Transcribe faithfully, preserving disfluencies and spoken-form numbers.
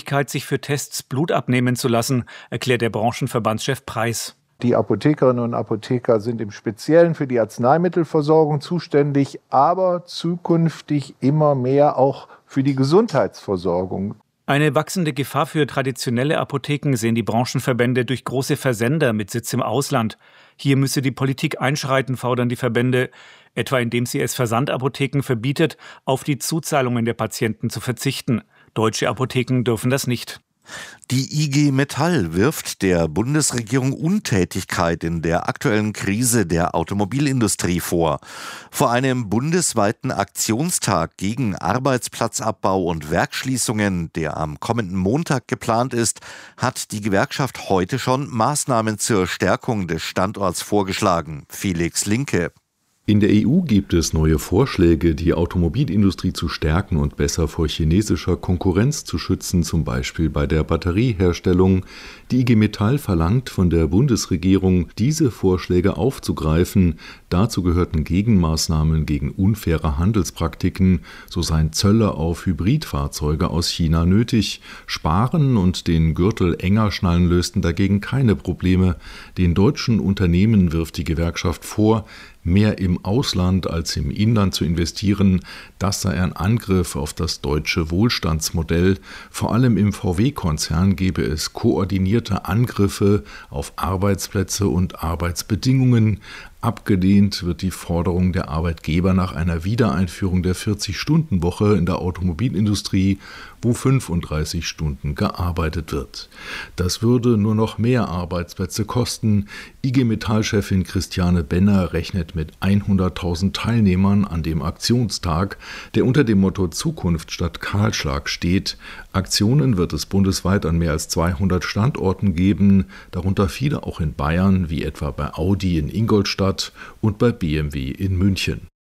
Möglichkeit, sich für Tests Blut abnehmen zu lassen, erklärt der Branchenverbandschef Preis. Die Apothekerinnen und Apotheker sind im Speziellen für die Arzneimittelversorgung zuständig, aber zukünftig immer mehr auch für die Gesundheitsversorgung. Eine wachsende Gefahr für traditionelle Apotheken sehen die Branchenverbände durch große Versender mit Sitz im Ausland. Hier müsse die Politik einschreiten, fordern die Verbände, etwa indem sie es Versandapotheken verbietet, auf die Zuzahlungen der Patienten zu verzichten. Deutsche Apotheken dürfen das nicht. Die I G Metall wirft der Bundesregierung Untätigkeit in der aktuellen Krise der Automobilindustrie vor. Vor einem bundesweiten Aktionstag gegen Arbeitsplatzabbau und Werksschließungen, der am kommenden Montag geplant ist, hat die Gewerkschaft heute schon Maßnahmen zur Stärkung des Standorts vorgeschlagen. Felix Linke. In der E U gibt es neue Vorschläge, die Automobilindustrie zu stärken und besser vor chinesischer Konkurrenz zu schützen, zum Beispiel bei der Batterieherstellung. Die I G Metall verlangt von der Bundesregierung, diese Vorschläge aufzugreifen. Dazu gehörten Gegenmaßnahmen gegen unfaire Handelspraktiken. So seien Zölle auf Hybridfahrzeuge aus China nötig. Sparen und den Gürtel enger schnallen lösten dagegen keine Probleme. Den deutschen Unternehmen wirft die Gewerkschaft vor, mehr im Ausland als im Inland zu investieren, das sei ein Angriff auf das deutsche Wohlstandsmodell. Vor allem im V W-Konzern gebe es koordinierte Angriffe auf Arbeitsplätze und Arbeitsbedingungen. Abgelehnt wird die Forderung der Arbeitgeber nach einer Wiedereinführung der vierzig-Stunden-Woche in der Automobilindustrie, wo fünfunddreißig Stunden gearbeitet wird. Das würde nur noch mehr Arbeitsplätze kosten. I G Metall-Chefin Christiane Benner rechnet mit hunderttausend Teilnehmern an dem Aktionstag, der unter dem Motto Zukunft statt Kahlschlag steht. Aktionen wird es bundesweit an mehr als zweihundert Standorten geben, darunter viele auch in Bayern, wie etwa bei Audi in Ingolstadt und bei B M W in München.